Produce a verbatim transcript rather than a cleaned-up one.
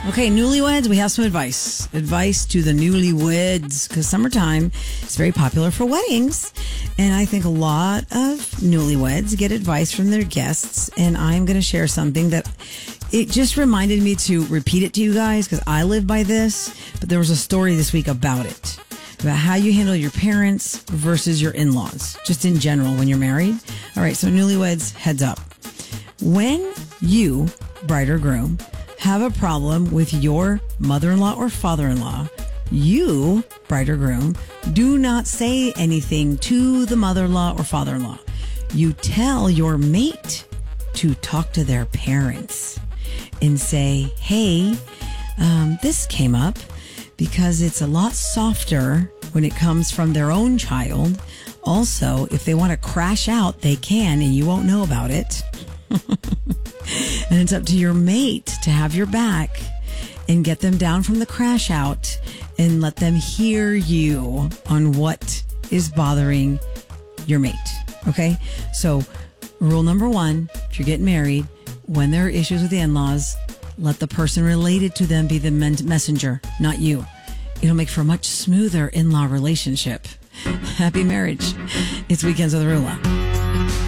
Okay, newlyweds, we have some advice. Advice to the newlyweds, because summertime is very popular for weddings. And I think a lot of newlyweds get advice from their guests. And I'm going to share something that it just reminded me to repeat it to you guys, because I live by this. But there was a story this week about it, about how you handle your parents versus your in-laws, just in general when you're married. All right, so newlyweds, heads up. When you, bride or groom, have a problem with your mother-in-law or father-in-law, you, bride or groom, do not say anything to the mother-in-law or father-in-law. You tell your mate to talk to their parents and say, hey, um, this came up because it's a lot softer when it comes from their own child. Also, if they want to crash out, they can, and you won't know about it. And it's up to your mate to have your back and get them down from the crash out and let them hear you on what is bothering your mate. Okay? So rule number one, if you're getting married, when there are issues with the in-laws, let the person related to them be the men- messenger, not you. It'll make for a much smoother in-law relationship. Happy marriage. It's Weekends with Rula.